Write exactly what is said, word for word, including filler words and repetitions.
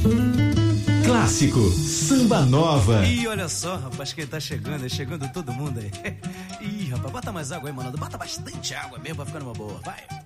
Clássico, Samba Nova. Ih, olha só, rapaz, quem tá chegando, é chegando todo mundo aí. Ih, rapaz, bota mais água aí, mano. Bota bastante água mesmo pra ficar numa boa, vai.